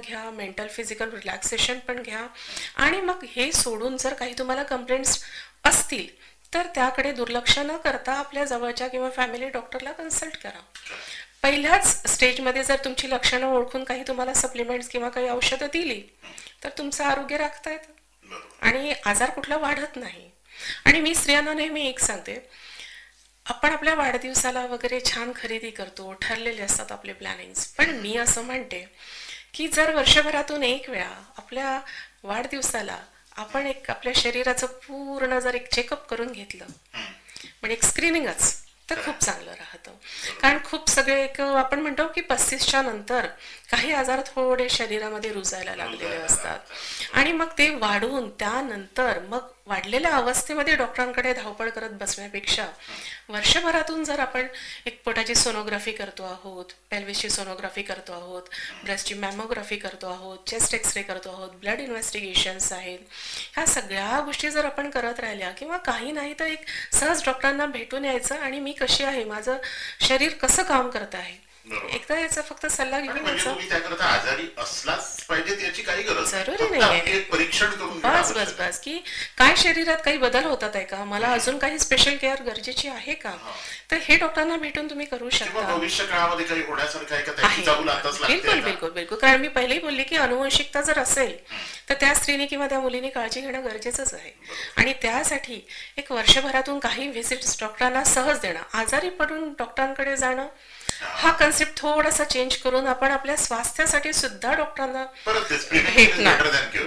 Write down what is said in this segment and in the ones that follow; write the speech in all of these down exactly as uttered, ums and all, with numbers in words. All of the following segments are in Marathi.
घ्या, मेंटल फिजिकल रिलॅक्सेशन पण घ्या आणि मग हे सोडून जर काही तुम्हाला कंप्लेंट्स असतील तर त्याकडे दुर्लक्ष न करता आपल्या जवळच्या किंवा फॅमिली डॉक्टरला कन्सल्ट करा. पहिल्याच स्टेजमध्ये जर तुमची लक्षणं ओळखून काही तुम्हाला सप्लिमेंट्स किंवा काही औषधं दिली तर तुमचं आरोग्य राखता येतं आणि आजार कुठला वाढत नाही. आणि मी स्त्रियांना नेहमी एक सांगते, आपण आपल्या वाढदिवसाला वगैरे छान खरेदी करतो, ठरलेले असतात आपले प्लॅनिंग्स, पण मी असं म्हणते की जर वर्षभरातून एक वेळा आपल्या वाढदिवसाला आपण एक आपल्या शरीराचं पूर्ण जर एक चेकअप करून घेतलं, म्हणजे एक स्क्रीनिंगच, तर खूप चांगलं राहतं. कारण खूप सगळे एक आपण म्हणतो की पस्तीसच्या नंतर काही आजार थोडे शरीरामध्ये रुजायला लागलेले असतात आणि मग ते वाढून त्यानंतर मग वाढलेल्या अवस्थेमध्ये डॉक्टरांकडे धावपळ करत बसण्यापेक्षा वर्षभरातून जर आपण एक पोटाची सोनोग्राफी करतो आहोत, पेल्विसची सोनोग्राफी करतो आहोत, ब्रेस्टची मॅमोग्राफी करतो आहोत, चेस्ट एक्सरे करतो आहोत, ब्लड इन्व्हेस्टिगेशन्स आहेत, ह्या सगळ्या गोष्टी जर आपण करत राहिल्या किंवा काही नाही तर एक सहज डॉक्टरांना भेटून यायचं आणि मी कशी आहे, माझं शरीर कसं काम करत आहे, एकदा याचा फक्त सल्ला घेऊन यायचा. त्याकरता आजारी असलाच पाहिजे याची काही गरज जरुरी नाहीये. परीक्षण करून बस बस बस की काय शरीरात काही बदल होतात आहे का, मला अजून काही स्पेशल केअर गरजेची आहे का, तर हे डॉक्टरांना भेटून तुम्ही करू शकता. भविष्य काळामध्ये काही होण्यासारखं आहे का त्याची चाहूल आताच लागते. बिलकुल बिलकुल बिलकुल. कारण मी पहिलेही बोलली की अनुवंशिकता जर असेल तर त्या स्त्रीने किंवा त्या मुलीने काळजी घेणं गरजेचंच आहे आणि त्यासाठी एक वर्षभरातून काही व्हिजिट्स डॉक्टरांना सहज देणं, आजारी पडून डॉक्टरांकडे जाणं हा कन्सेप्ट थोडासा चेंज करून आपण आपल्या स्वास्थ्यासाठी सुद्धा डॉक्टरांना भेटणार.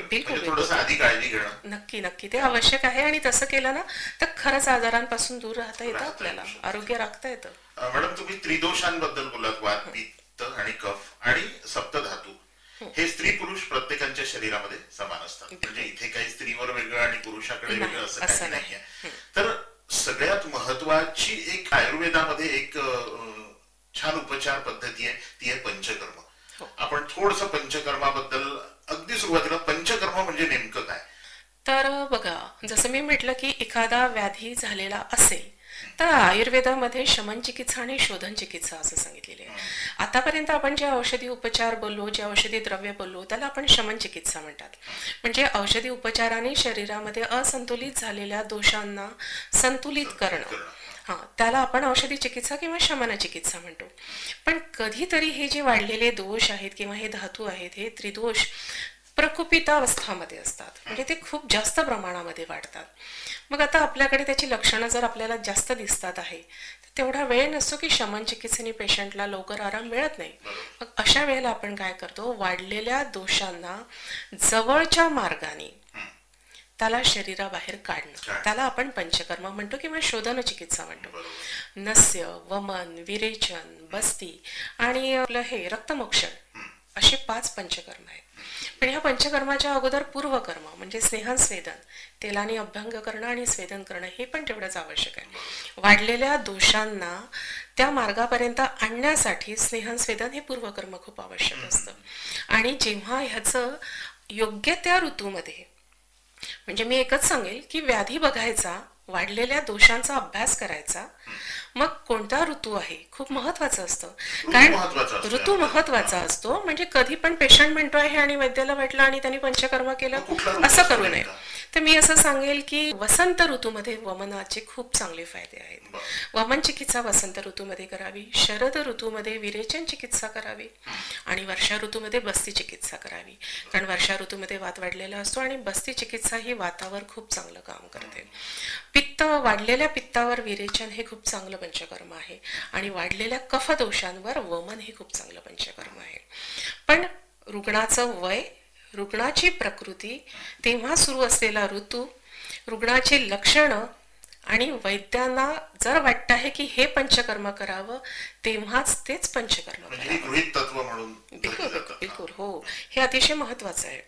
नक्की नक्की ते आवश्यक आहे आणि तसं केलं ना तर खरंच आजारांपासून दूर राहता येतं, आपल्याला आरोग्य राखता येतं. मॅडम, तुम्ही त्रिदोषांबद्दल बोललात, वात, पित्त आणि कफ आणि सप्तधातू. हे स्त्री पुरुष प्रत्येकाच्या शरीरामध्ये समान असतात, म्हणजे इथे काही स्त्रीवर वेगळं आणि पुरुषाकडे वेगळं असं काही नाहीये. तर सगळ्यात महत्वाची एक आयुर्वेदामध्ये एक छान उपचार पद्धती आहे, ती आहे पंचकर्म. आपण थोडस पंचकर्माबद्दल, अगदी सुरुवातीला पंचकर्म म्हणजे नेमकं काय? तर बघा, जसं मी म्हटलं की एखादा व्याधी झालेला असेल तर आयुर्वेदामध्ये शमन चिकित्सा आणि शोधन चिकित्सा असं सांगितलेले आहे. आतापर्यंत आपण जे औषधी उपचार बोललो, जे औषधी द्रव्य बोललो, त्याला आपण शमन चिकित्सा म्हणतात. म्हणजे औषधी उपचाराने शरीरामध्ये असंतुलित झालेल्या दोषांना संतुलित करणं, हां, त्याला आपण औषधी चिकित्सा किंवा शमन चिकित्सा म्हणतो. पण कधीतरी हे जे वाढलेले दोष आहेत किंवा हे धातू आहेत, हे त्रिदोष प्रकुपितावस्थामध्ये असतात, म्हणजे ते खूप जास्त प्रमाणामध्ये वाढतात. मग आता आपल्याकडे त्याची लक्षणं जर आपल्याला जास्त दिसतात आहे तर तेवढा वेळ नसतो की शमन चिकित्सेने पेशंटला लवकर आराम मिळत नाही. मग अशा वेळेला आपण काय करतो, वाढलेल्या दोषांना जवळच्या मार्गाने त्याला शरीराबाहेर काढणं, त्याला आपण पंचकर्म म्हणतो किंवा शोधन चिकित्सा म्हणतो. नस्य, वमन, विरेचन, बस्ती आणि आपलं हे रक्तमोक्षण असे पाच पंचकर्म आहेत. पण ह्या पंचकर्माच्या अगोदर पूर्वकर्म म्हणजे स्नेहन स्वेदन, तेलाने अभ्यंग करणं आणि स्वेदन करणं हे पण तेवढंच आवश्यक आहे. वाढलेल्या दोषांना त्या मार्गापर्यंत आणण्यासाठी स्नेहन स्वेदन हे पूर्वकर्म खूप आवश्यक असतं. आणि जेव्हा ह्याचं योग्य त्या ऋतूमध्ये, म्हणजे मी एकच सांगेल की व्याधी बघायचा, वाढलेल्या दोषांचा अभ्यास करायचा, मग कोणता ऋतू आहे खूप महत्वाचं असतं. कारण ऋतू महत्वाचा असतो, म्हणजे कधी पण पेशंट म्हणतो आहे आणि वैद्याला भेटलं आणि त्यांनी पंचकर्म केलं असं करू नये. तर मी असं सांगेल की वसंत ऋतूमध्ये वमनाचे खूप चांगले फायदे आहेत. वमन चिकित्सा वसंत ऋतूमध्ये करावी, शरद ऋतूमध्ये विरेचन चिकित्सा करावी आणि वर्षा ऋतूमध्ये बस्ती चिकित्सा करावी. कारण वर्षा ऋतूमध्ये वात वाढलेला असतो आणि बस्ती चिकित्सा ही वातावर खूप चांगलं काम करते. पित्त, वाढलेल्या पित्तावर विरेचन हे खूप चांगलं पंचकर्म आहे आणि वाढलेल्या कफदोषांवर वमन हे खूप चांगलं पंचकर्म आहे. पण रुग्णाचं वय, रुग्णाची प्रकृती, तेव्हा सुरू असलेला ऋतू, रुग्णाची लक्षणं आणि वैद्यांना जर वाटतं आहे की हे पंचकर्म करावं तेव्हाच तेच पंचकर्म करावं. बिलकुल बिलकुल हो, हे अतिशय महत्वाचं आहे.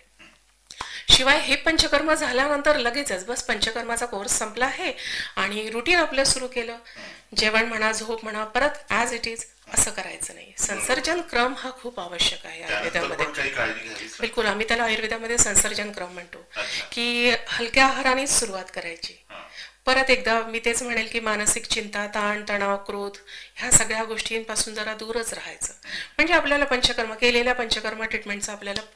शिवाय हे पंचकर्म झाल्यानंतर लगेचच बस पंचकर्माचा कोर्स संपला आहे आणि रुटीन आपलं सुरू केलं, जेवण म्हणा, झोप म्हणा, परत ॲज इट इज असं करायचं नाही. संसर्जन क्रम हा खूप आवश्यक आहे आयुर्वेदामध्ये. बिलकुल, आम्ही त्याला आयुर्वेदामध्ये संसर्जन क्रम म्हणतो की हलक्या आहारानेच सुरुवात करायची. परत एकदा मी तेच म्हणेल की मानसिक चिंता, ताण तणाव, क्रोध ह्या सगळ्या गोष्टींपासून जरा दूरच राहायचं. म्हणजे आपल्याला पंचकर्म केलेल्या पंचकर्म ट्रीटमेंटचा आपल्याला